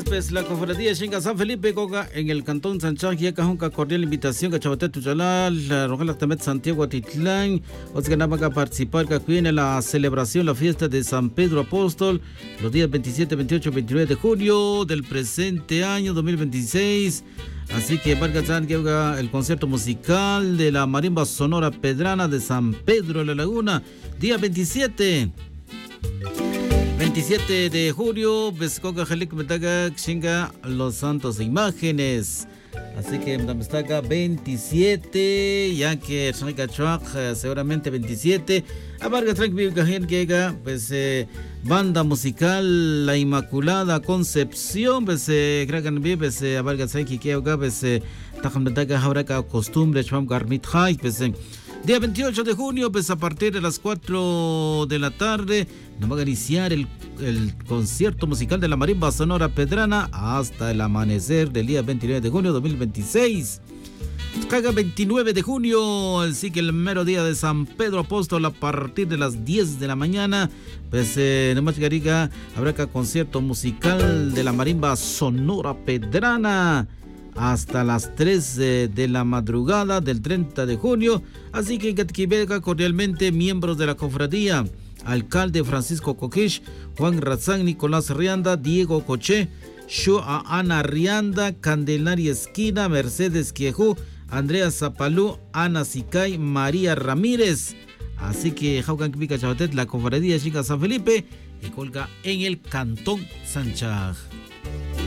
es, pues, la cofradía Xinga San Felipe Coca en el cantón Sanchang y acá una cordial invitación que Chavate Tuchalal, la Rogal Tamet Santiago Atitlán, os ganaba a participar que en la celebración, la fiesta de San Pedro Apóstol, los días 27, 28, 29 de junio del presente año 2026. Así que Vargas que haga el concierto musical de la Marimba Sonora Pedrana de San Pedro de la Laguna, día 27 de julio, Vescoca Jalik Metaga Xinga Los Santos de Imágenes. Así que Metaga 27, ya que seguramente 27. A Vargas Tranquil que llega, pues banda musical La Inmaculada Concepción, pues Kragan Vives, a Vargas Tranquil que llega, pues Tajam Metaga Jauraca Costumbre, Chwam Garmit High, pues día 28 de junio, pues a partir de las 4 de la tarde, nos va a iniciar el concierto musical de la Marimba Sonora Pedrana hasta el amanecer del día 29 de junio de 2026. Caga 29 de junio, así que el mero día de San Pedro Apóstol a partir de las 10 de la mañana, pues en Machigariga habrá concierto musical de la Marimba Sonora Pedrana hasta las 3 de la madrugada del 30 de junio. Así que en Catquibega, cordialmente, miembros de la cofradía, alcalde Francisco Coquish, Juan Razán, Nicolás Rianda, Diego Coche, Shoa Ana Rianda, Candelaria Esquina, Mercedes Quiejú, Andrea Zapalú, Ana Sicay, María Ramírez. Así que Jaucan Kibika Chavatet, la cofradía Chica San Felipe, y colga en el cantón Sanchag.